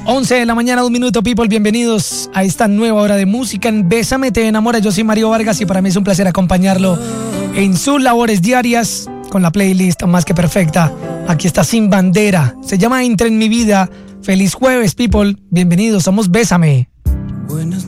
11 de la mañana, 1 minuto, people. Bienvenidos a esta nueva hora de música en Bésame, te enamora. Yo soy Mario Vargas y para mí es un placer acompañarlo en sus labores diarias con la playlist más que perfecta. Aquí está Sin Bandera. Se llama Entra en mi vida. Feliz jueves, people. Bienvenidos, somos Bésame. Buenos